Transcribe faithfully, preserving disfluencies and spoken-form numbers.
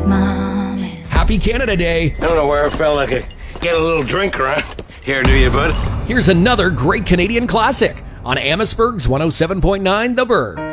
mommy. Happy Canada Day. I don't know where I felt like I get a little drink around here, do you, bud? Here's another great Canadian classic on Amherstburg's one oh seven point nine The Burg.